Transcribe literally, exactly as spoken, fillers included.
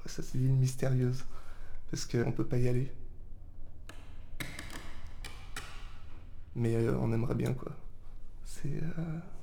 ça c'est l'île mystérieuse. Parce qu'on peut pas y aller. Mais euh, on aimerait bien quoi. C'est... Euh...